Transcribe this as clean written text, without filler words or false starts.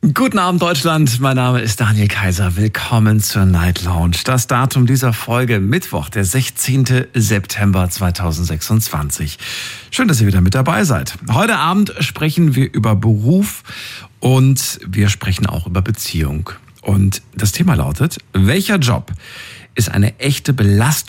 Guten Abend Deutschland, mein Name ist Daniel Kaiser. Willkommen zur Night Lounge. Das Datum dieser Folge Mittwoch, der 16. September 2026. Schön, dass ihr wieder mit dabei seid. Heute Abend sprechen wir über Beruf und wir sprechen auch über Beziehung. Und das Thema lautet: Welcher Job ist eine echte Belastung